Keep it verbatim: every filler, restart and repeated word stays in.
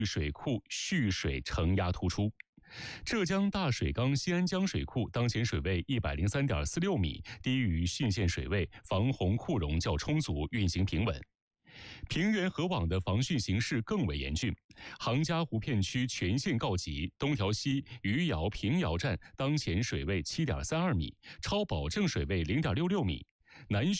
水库蓄水承压突出。浙江大水缸西安江水库当前水位一百零三点四六米，低于汛县水位，防洪库容较充足，运行平稳。平原河网的防汛形势更为严峻，杭嘉湖片区全线告急，东条溪余姚平姚站当前水位七点三二米，超保证水位零点六六米，南